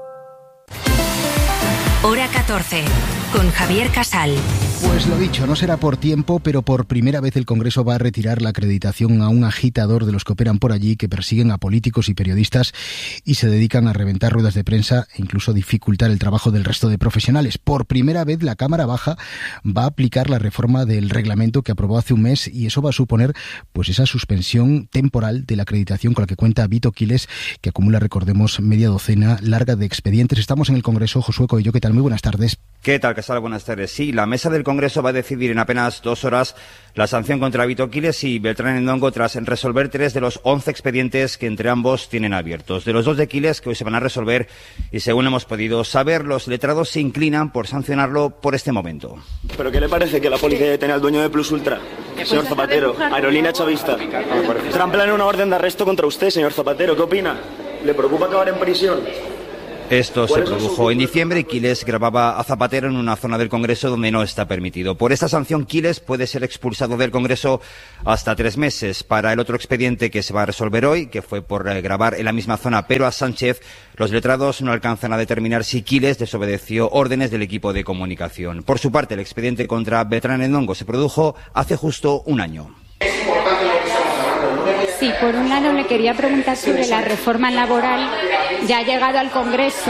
Hora catorce, con Javier Casal. Pues lo dicho, no será por tiempo, pero por primera vez el Congreso va a retirar la acreditación a un agitador de los que operan por allí, que persiguen a políticos y periodistas y se dedican a reventar ruedas de prensa e incluso dificultar el trabajo del resto de profesionales. Por primera vez la Cámara Baja va a aplicar la reforma del reglamento que aprobó hace un mes y eso va a suponer pues esa suspensión temporal de la acreditación con la que cuenta Vito Quiles, que acumula, recordemos, media docena larga de expedientes. Estamos en el Congreso. Josué Coello, ¿qué tal? Muy buenas tardes. ¿Qué tal, Casal? Buenas tardes. Sí, la mesa del Congreso va a decidir en apenas dos horas la sanción contra Vito Quiles y Beltrán Endongo tras resolver tres de los once expedientes que entre ambos tienen abiertos. De los dos de Quiles que hoy se van a resolver y según hemos podido saber, los letrados se inclinan por sancionarlo por este momento. ¿Pero qué le parece que la policía detenga al dueño de Plus Ultra? Señor Zapatero, aerolínea chavista. Tramplan una orden de arresto contra usted, señor Zapatero. ¿Qué opina? ¿Le preocupa acabar en prisión? Esto se produjo en diciembre y Quiles grababa a Zapatero en una zona del Congreso donde no está permitido. Por esta sanción, Quiles puede ser expulsado del Congreso hasta tres meses. Para el otro expediente que se va a resolver hoy, que fue por grabar en la misma zona pero a Sánchez, los letrados no alcanzan a determinar si Quiles desobedeció órdenes del equipo de comunicación. Por su parte, el expediente contra Beltrán Endongo se produjo hace justo un año. Sí, por un lado le quería preguntar sobre la reforma laboral. Ya ha llegado al Congreso.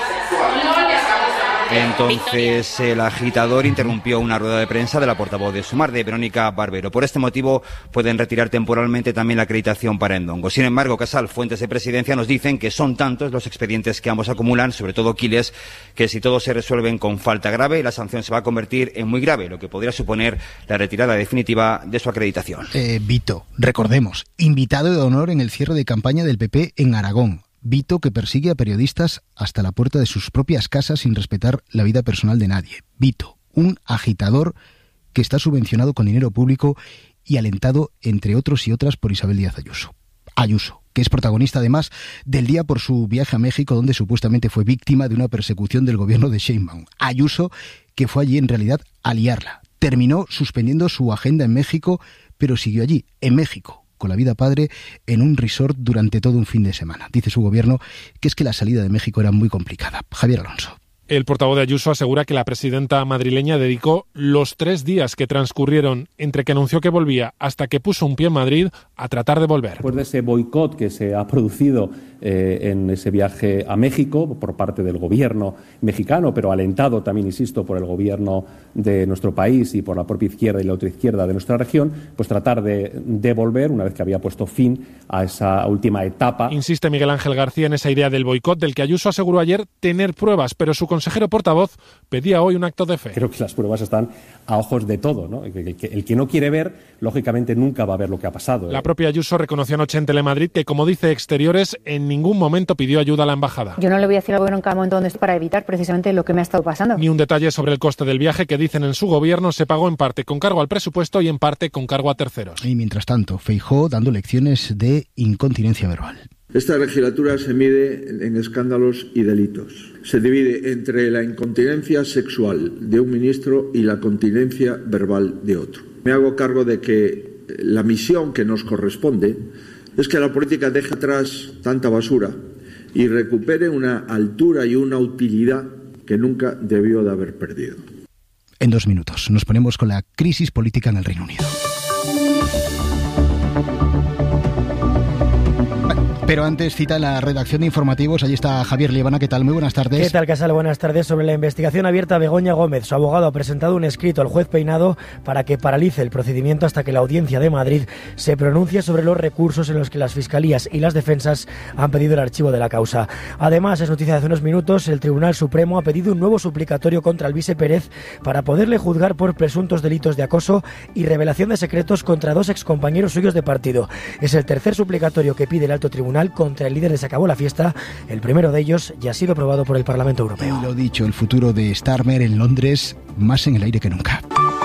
Entonces el agitador interrumpió una rueda de prensa de la portavoz de Sumar, de Verónica Barbero. Por este motivo pueden retirar temporalmente también la acreditación para Endongo. Sin embargo, Casal, fuentes de presidencia nos dicen que son tantos los expedientes que ambos acumulan, sobre todo Quiles, que si todos se resuelven con falta grave, la sanción se va a convertir en muy grave, lo que podría suponer la retirada definitiva de su acreditación. Eh, Vito, recordemos, invitado de honor en el cierre de campaña del P P en Aragón. Vito, que persigue a periodistas hasta la puerta de sus propias casas sin respetar la vida personal de nadie. Vito, un agitador que está subvencionado con dinero público y alentado, entre otros y otras, por Isabel Díaz Ayuso. Ayuso, que es protagonista además del día por su viaje a México, donde supuestamente fue víctima de una persecución del gobierno de Sheinbaum. Ayuso, que fue allí en realidad a liarla. Terminó suspendiendo su agenda en México, pero siguió allí, en México, con la vida padre, en un resort durante todo un fin de semana. Dice su gobierno que es que la salida de México era muy complicada. Javier Alonso. El portavoz de Ayuso asegura que la presidenta madrileña dedicó los tres días que transcurrieron entre que anunció que volvía hasta que puso un pie en Madrid a tratar de volver. Después de ese boicot que se ha producido eh, en ese viaje a México por parte del gobierno mexicano, pero alentado también, insisto, por el gobierno de nuestro país y por la propia izquierda y la otra izquierda de nuestra región, pues tratar de, de volver una vez que había puesto fin a esa última etapa. Insiste Miguel Ángel García en esa idea del boicot del que Ayuso aseguró ayer tener pruebas, pero su consejero portavoz pedía hoy un acto de fe. Creo que las pruebas están a ojos de todo, ¿no? El que, el que no quiere ver, lógicamente nunca va a ver lo que ha pasado. La propia Ayuso reconoció anoche en Telemadrid que, como dice Exteriores, en ningún momento pidió ayuda a la embajada. Yo no le voy a decir al gobierno en cada momento donde estoy para evitar precisamente lo que me ha estado pasando. Ni un detalle sobre el coste del viaje que dicen en su gobierno se pagó en parte con cargo al presupuesto y en parte con cargo a terceros. Y mientras tanto, Feijóo dando lecciones de incontinencia verbal. Esta legislatura se mide en escándalos y delitos. Se divide entre la incontinencia sexual de un ministro y la continencia verbal de otro. Me hago cargo de que la misión que nos corresponde es que la política deje atrás tanta basura y recupere una altura y una utilidad que nunca debió de haber perdido. En dos minutos nos ponemos con la crisis política en el Reino Unido. Pero antes cita la redacción de informativos. Allí está Javier Liebana. ¿Qué tal? Muy buenas tardes. ¿Qué tal, Casal? Buenas tardes. Sobre la investigación abierta a Begoña Gómez, su abogado ha presentado un escrito al juez Peinado para que paralice el procedimiento hasta que la Audiencia de Madrid se pronuncie sobre los recursos en los que las fiscalías y las defensas han pedido el archivo de la causa. Además, es noticia de hace unos minutos, el Tribunal Supremo ha pedido un nuevo suplicatorio contra Alvise Pérez para poderle juzgar por presuntos delitos de acoso y revelación de secretos contra dos excompañeros suyos de partido. Es el tercer suplicatorio que pide el alto tribunal contra el líder de Se Acabó la Fiesta. El primero de ellos ya ha sido aprobado por el Parlamento Europeo. Y lo dicho, el futuro de Starmer en Londres más en el aire que nunca.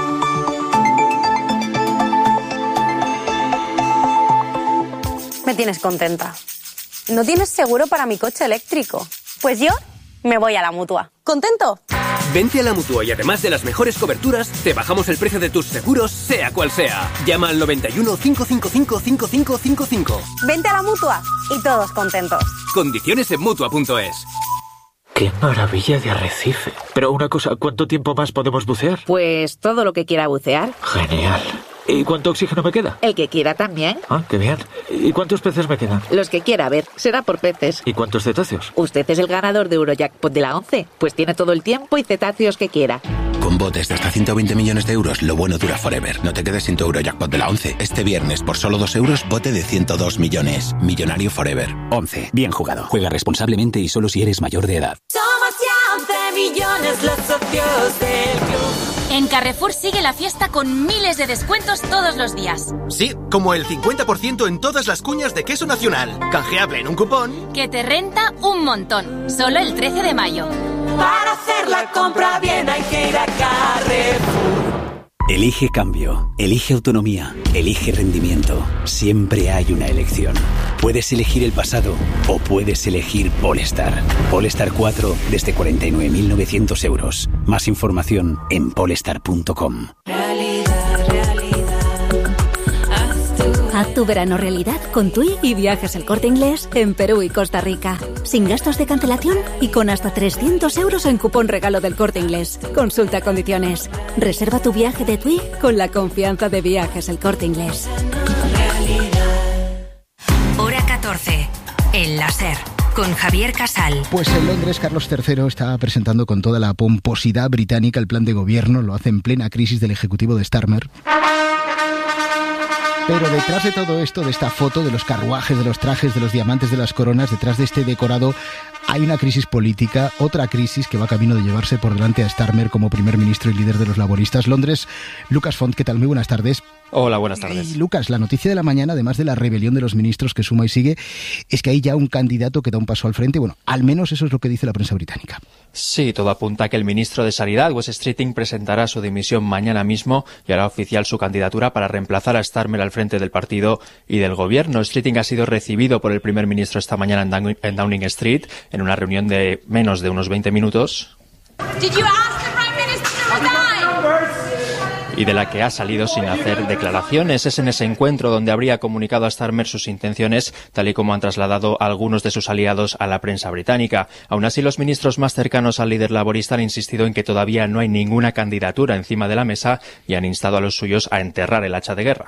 Me tienes contenta. ¿No tienes seguro para mi coche eléctrico? Pues yo me voy a la Mutua. ¿Contento? Vente a la Mutua y además de las mejores coberturas, te bajamos el precio de tus seguros, sea cual sea. Llama al noventa y uno, cinco cinco cinco, cinco cinco cinco cinco. Vente a la Mutua y todos contentos. Condiciones en Mutua punto es. ¡Qué maravilla de arrecife! Pero una cosa, ¿cuánto tiempo más podemos bucear? Pues todo lo que quiera bucear. Genial. ¿Y cuánto oxígeno me queda? El que quiera también. Ah, qué bien. ¿Y cuántos peces me quedan? Los que quiera, a ver, será por peces. ¿Y cuántos cetáceos? Usted es el ganador de Eurojackpot de la once, pues tiene todo el tiempo y cetáceos que quiera. Con botes de hasta ciento veinte millones de euros, lo bueno dura forever. No te quedes sin tu Eurojackpot de la once. Este viernes, por solo dos euros, bote de ciento dos millones. Millonario forever. once. Bien jugado. Juega responsablemente y solo si eres mayor de edad. Somos ya once millones los socios del club. En Carrefour sigue la fiesta con miles de descuentos todos los días. Sí, como el cincuenta por ciento en todas las cuñas de queso nacional. Canjeable en un cupón. Que te renta un montón. Solo el trece de mayo. Para hacer la compra bien hay que ir a Carrefour. Elige cambio, elige autonomía, elige rendimiento. Siempre hay una elección. Puedes elegir el pasado o puedes elegir Polestar. Polestar cuatro desde cuarenta y nueve mil novecientos euros. Más información en polestar punto com. Haz tu verano realidad con TUI y Viajes El Corte Inglés en Perú y Costa Rica. Sin gastos de cancelación y con hasta trescientos euros en cupón regalo del Corte Inglés. Consulta condiciones. Reserva tu viaje de TUI con la confianza de Viajes El Corte Inglés. Hora catorce. El láser. Con Javier Casal. Pues en Londres, Carlos tercero está presentando con toda la pomposidad británica el plan de gobierno. Lo hace en plena crisis del ejecutivo de Starmer. Pero detrás de todo esto, de esta foto, de los carruajes, de los trajes, de los diamantes, de las coronas, detrás de este decorado hay una crisis política, otra crisis que va camino de llevarse por delante a Starmer como primer ministro y líder de los laboristas. Londres, Lucas Font, ¿qué tal? Muy buenas tardes. Hola, buenas tardes. Y Lucas, la noticia de la mañana, además de la rebelión de los ministros que suma y sigue, es que hay ya un candidato que da un paso al frente. Bueno, al menos eso es lo que dice la prensa británica. Sí, todo apunta a que el ministro de Sanidad, Wes Streeting, presentará su dimisión mañana mismo y hará oficial su candidatura para reemplazar a Starmer al frente del partido y del gobierno. Streeting ha sido recibido por el primer ministro esta mañana en Downing, en Downing Street, en una reunión de menos de unos veinte minutos. Did you ask the Prime Minister to resign? Y de la que ha salido sin hacer declaraciones. Es en ese encuentro donde habría comunicado a Starmer sus intenciones, tal y como han trasladado algunos de sus aliados a la prensa británica. Aún así, los ministros más cercanos al líder laborista han insistido en que todavía no hay ninguna candidatura encima de la mesa y han instado a los suyos a enterrar el hacha de guerra.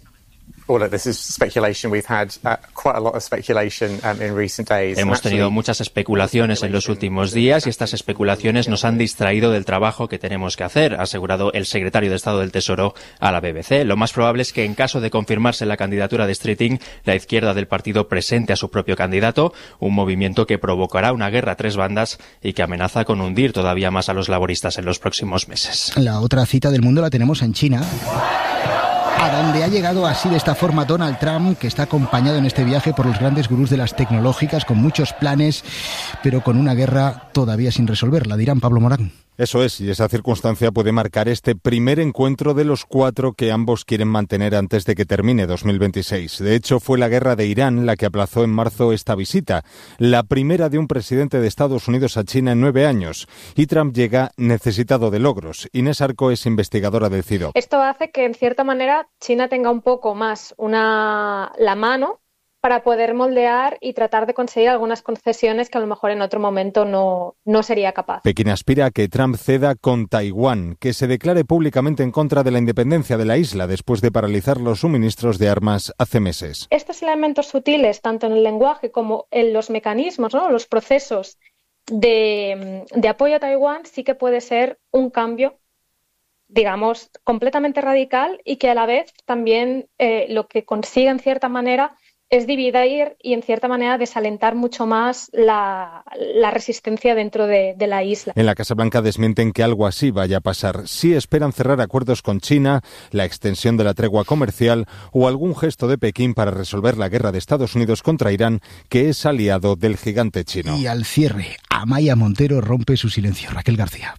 Hemos tenido muchas especulaciones en los últimos días y estas especulaciones nos han distraído del trabajo que tenemos que hacer, ha asegurado el secretario de Estado del Tesoro a la B B C. Lo más probable es que en caso de confirmarse la candidatura de Streeting, la izquierda del partido presente a su propio candidato, un movimiento que provocará una guerra a tres bandas y que amenaza con hundir todavía más a los laboristas en los próximos meses. La otra cita del mundo la tenemos en China, a donde ha llegado así de esta forma Donald Trump, que está acompañado en este viaje por los grandes gurús de las tecnológicas, con muchos planes, pero con una guerra todavía sin resolver. La dirán, Pablo Morán. Eso es, y esa circunstancia puede marcar este primer encuentro de los cuatro que ambos quieren mantener antes de que termine dos mil veintiséis. De hecho, fue la guerra de Irán la que aplazó en marzo esta visita, la primera de un presidente de Estados Unidos a China en nueve años. Y Trump llega necesitado de logros. Inés Arco es investigadora del C I D O. Esto hace que, en cierta manera, China tenga un poco más una la mano para poder moldear y tratar de conseguir algunas concesiones que a lo mejor en otro momento no, no sería capaz. Pekín aspira a que Trump ceda con Taiwán, que se declare públicamente en contra de la independencia de la isla después de paralizar los suministros de armas hace meses. Estos elementos sutiles, tanto en el lenguaje como en los mecanismos, ¿no?, los procesos de, de apoyo a Taiwán, sí que puede ser un cambio, digamos, completamente radical y que a la vez también eh, lo que consigue en cierta manera es dividir y, en cierta manera, desalentar mucho más la, la resistencia dentro de, de la isla. En la Casa Blanca desmienten que algo así vaya a pasar. Sí esperan cerrar acuerdos con China, la extensión de la tregua comercial o algún gesto de Pekín para resolver la guerra de Estados Unidos contra Irán, que es aliado del gigante chino. Y al cierre, Amaya Montero rompe su silencio. Raquel García.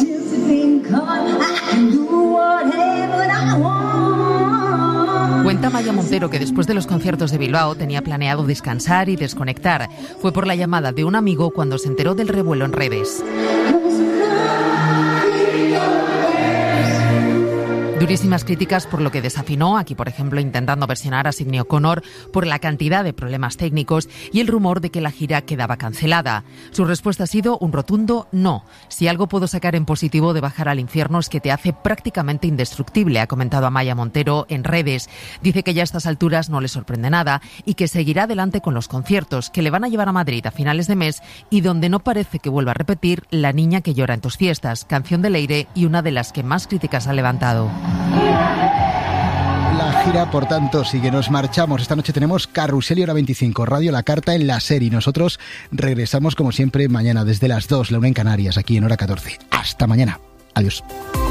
Cuenta Amaya Montero que después de los conciertos de Bilbao tenía planeado descansar y desconectar. Fue por la llamada de un amigo cuando se enteró del revuelo en redes. Durísimas críticas por lo que desafinó, aquí por ejemplo intentando versionar a Sidney O'Connor por la cantidad de problemas técnicos y el rumor de que la gira quedaba cancelada. Su respuesta ha sido un rotundo no. Si algo puedo sacar en positivo de Bajar al infierno es que te hace prácticamente indestructible, ha comentado Amaya Montero en redes. Dice que ya a estas alturas no le sorprende nada y que seguirá adelante con los conciertos que le van a llevar a Madrid a finales de mes y donde no parece que vuelva a repetir La niña que llora en tus fiestas, canción de Leire y una de las que más críticas ha levantado. La gira, por tanto, sigue. Nos marchamos. Esta noche tenemos Carrusel y Hora veinticinco, Radio La Carta en la serie. Nosotros regresamos, como siempre, mañana desde las dos, la una en Canarias, aquí en Hora catorce. Hasta mañana. Adiós.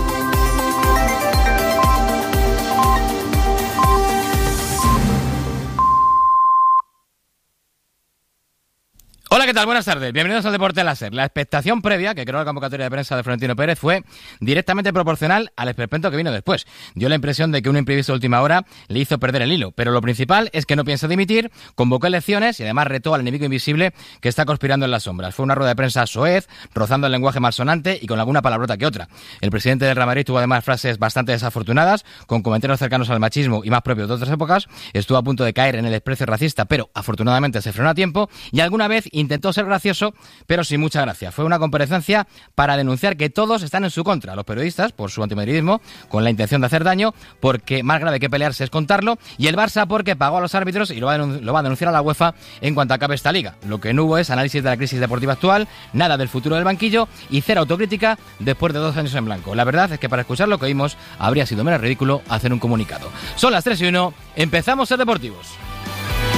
Hola, ¿qué tal? Buenas tardes. Bienvenidos al Deporte Láser. La expectación previa que creó la convocatoria de prensa de Florentino Pérez fue directamente proporcional al esperpento que vino después. Dio la impresión de que un imprevisto de última hora le hizo perder el hilo, pero lo principal es que no piensa dimitir, convocó elecciones y además retó al enemigo invisible que está conspirando en las sombras. Fue una rueda de prensa soez, rozando el lenguaje malsonante y con alguna palabrota que otra. El presidente del Real Madrid tuvo además frases bastante desafortunadas, con comentarios cercanos al machismo y más propios de otras épocas. Estuvo a punto de caer en el desprecio racista, pero afortunadamente se frenó a tiempo y alguna vez intentó ser gracioso, pero sin mucha gracia. Fue una comparecencia para denunciar que todos están en su contra, los periodistas por su antimadridismo, con la intención de hacer daño, porque más grave que pelearse es contarlo, y el Barça porque pagó a los árbitros y lo va a, denun- lo va a denunciar a la UEFA en cuanto acabe esta liga. Lo que no hubo es análisis de la crisis deportiva actual, nada del futuro del banquillo y cero autocrítica después de dos años en blanco. La verdad es que para escuchar lo que oímos habría sido menos ridículo hacer un comunicado. Son las tres y uno, empezamos a Deportivos.